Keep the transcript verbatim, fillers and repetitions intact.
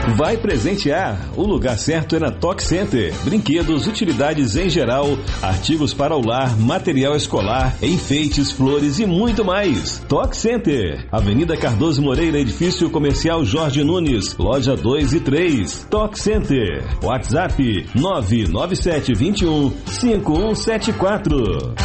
Vai presentear? O lugar certo é na Toque Center. Brinquedos, utilidades em geral, artigos para o lar, material escolar, enfeites, flores e muito mais. Toque Center, Avenida Cardoso Moreira, Edifício Comercial Jorge Nunes, loja dois e três. Toque Center, WhatsApp nove nove sete dois um cinco um sete quatro.